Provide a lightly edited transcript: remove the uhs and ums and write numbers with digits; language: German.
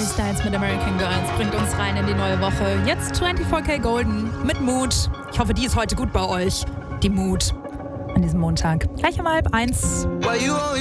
Harry Styles mit American Girls bringt uns rein in die neue Woche. Jetzt 24K Golden mit Mut. Ich hoffe, die ist heute gut bei euch. Die Mut an diesem Montag. Gleich um 12:30.